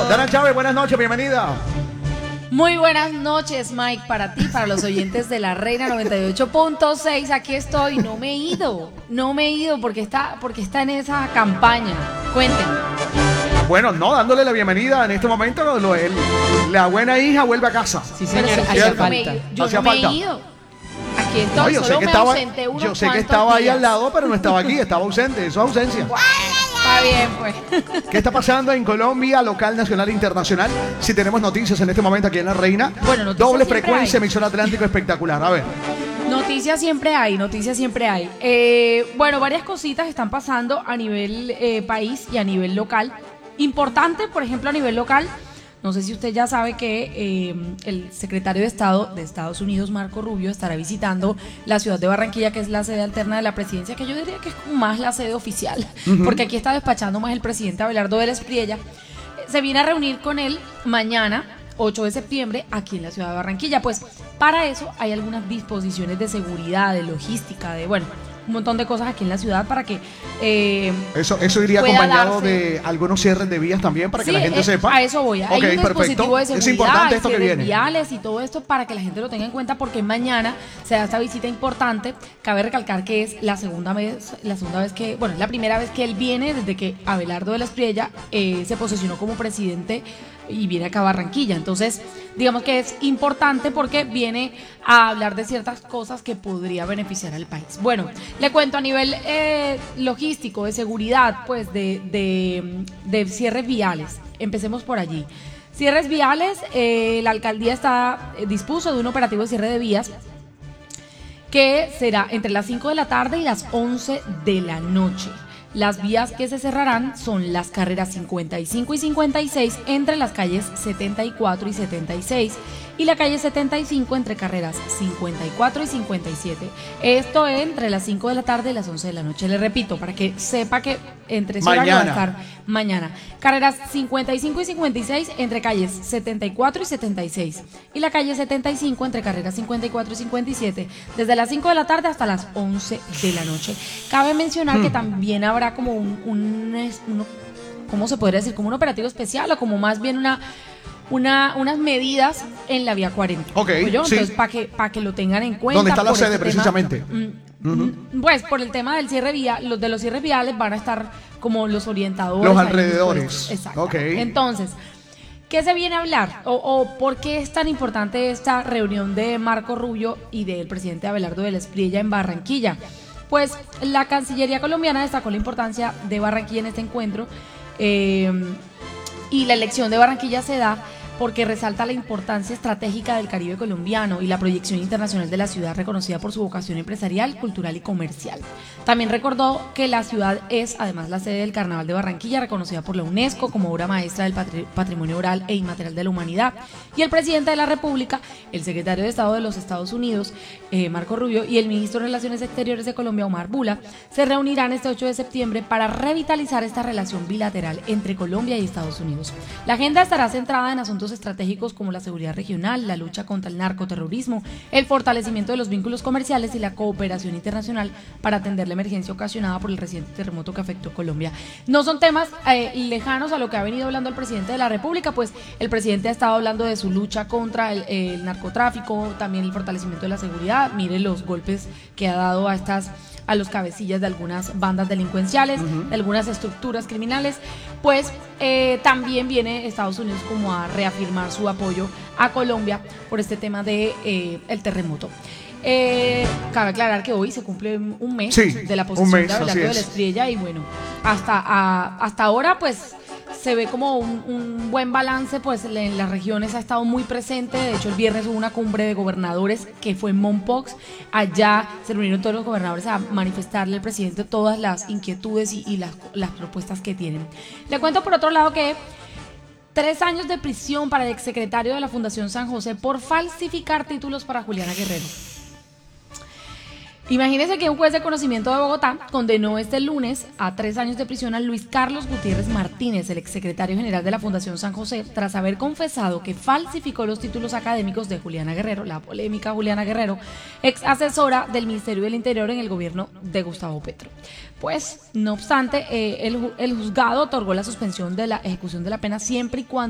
Dana Chávez, buenas noches, bienvenida. Muy buenas noches, Mike, para ti, para los oyentes de La Reina 98.6. Aquí estoy, no me he ido porque está en esa campaña. Cuéntenme. Bueno, no, dándole la bienvenida en este momento, la buena hija vuelve a casa. Sí, señor, Hacía falta. Yo no me he ido. Aquí estoy, yo solo me ausenté unos yo sé que cuantos estaba ahí días. al lado, pero no estaba aquí, estaba ausente, eso es ausencia. Está bien, pues. ¿Qué está pasando en Colombia, local, nacional e internacional? Si tenemos noticias en este momento aquí en La Reina. Bueno, noticias doble siempre frecuencia, hay. emisora Atlántico, espectacular. A ver. Noticias siempre hay. Bueno, varias cositas están pasando a nivel país y a nivel local. Importante, por ejemplo, a nivel local. No sé si usted ya sabe que el secretario de Estado de Estados Unidos, Marco Rubio, estará visitando la ciudad de Barranquilla, que es la sede alterna de la presidencia, que yo diría que es como más la sede oficial, porque aquí está despachando más el presidente Abelardo Vélez Priella. Se viene a reunir con él mañana, 8 de septiembre, aquí en la ciudad de Barranquilla. Pues para eso hay algunas disposiciones de seguridad, de logística, un montón de cosas aquí en la ciudad para que eso iría pueda acompañado darse. de algunos cierres de vías también para que Sí, la gente sepa. A eso voy. Hay Ok, un dispositivo de seguridad, es importante esto que cierres viene. viales y todo esto para que la gente lo tenga en cuenta, porque mañana se da esta visita importante. Cabe recalcar que es la segunda vez que, es la primera vez que él viene desde que Abelardo Vélez Priella se posesionó como presidente y viene acá a Barranquilla. Entonces, digamos que es importante porque viene a hablar de ciertas cosas que podría beneficiar al país. Bueno, le cuento a nivel logístico, de seguridad, pues de cierres viales. Empecemos por allí. Cierres viales, la alcaldía dispuso de un operativo de cierre de vías que será entre las 5 de la tarde y las 11 de la noche. Las vías que se cerrarán son las carreras 55 y 56 entre las calles 74 y 76 y la calle 75 entre carreras 54 y 57. Esto entre las 5 de la tarde y las 11 de la noche. Le repito, para que sepa que entre ese horario va a estar mañana. Carreras 55 y 56 entre calles 74 y 76 y la calle 75 entre carreras 54 y 57 desde las 5 de la tarde hasta las 11 de la noche. Cabe mencionar que también habrá como ¿cómo se podría decir? Como un operativo especial o como más bien unas medidas en la vía 40. Ok, Entonces, sí. para que lo tengan en cuenta. ¿Dónde está la por sede este precisamente? Pues por el tema del cierre vial, los de los cierres viales van a estar como los orientadores. Los ahí, alrededores. Exacto. Ok. Entonces, ¿qué se viene a hablar? ¿O por qué es tan importante esta reunión de Marco Rubio y del presidente Abelardo Vélez Priella en Barranquilla? Pues la Cancillería colombiana destacó la importancia de Barranquilla en este encuentro y la elección de Barranquilla se da porque resalta la importancia estratégica del Caribe colombiano y la proyección internacional de la ciudad, reconocida por su vocación empresarial, cultural y comercial. También recordó que la ciudad es además la sede del Carnaval de Barranquilla, reconocida por la UNESCO como obra maestra del patrimonio oral e inmaterial de la humanidad. Y el presidente de la República, el secretario de Estado de los Estados Unidos, Marco Rubio, y el ministro de Relaciones Exteriores de Colombia, Omar Bula, se reunirán este 8 de septiembre para revitalizar esta relación bilateral entre Colombia y Estados Unidos. La agenda estará centrada en asuntos estratégicos como la seguridad regional, la lucha contra el narcoterrorismo, el fortalecimiento de los vínculos comerciales y la cooperación internacional para atender la emergencia ocasionada por el reciente terremoto que afectó Colombia. No son temas lejanos a lo que ha venido hablando el presidente de la República, pues el presidente ha estado hablando de su lucha contra el narcotráfico, también el fortalecimiento de la seguridad. Mire los golpes que ha dado a los cabecillas de algunas bandas delincuenciales, de algunas estructuras criminales. Pues también viene Estados Unidos como a reafirmar su apoyo a Colombia por este tema de el terremoto. Cabe aclarar que hoy se cumple un mes de la posesión de Abelardo Vélez Priella y bueno, hasta ahora pues se ve como un buen balance, pues en las regiones ha estado muy presente. De hecho, el viernes hubo una cumbre de gobernadores que fue en Mompox. Allá se reunieron todos los gobernadores a manifestarle al presidente todas las inquietudes y las propuestas que tienen. Le cuento por otro lado que 3 años de prisión para el exsecretario de la Fundación San José por falsificar títulos para Juliana Guerrero. Imagínense que un juez de conocimiento de Bogotá condenó este lunes a 3 años de prisión a Luis Carlos Gutiérrez Martínez, el exsecretario general de la Fundación San José, tras haber confesado que falsificó los títulos académicos de Juliana Guerrero, la polémica Juliana Guerrero, ex asesora del Ministerio del Interior en el gobierno de Gustavo Petro. Pues, no obstante, el juzgado otorgó la suspensión de la ejecución de la pena siempre y cuando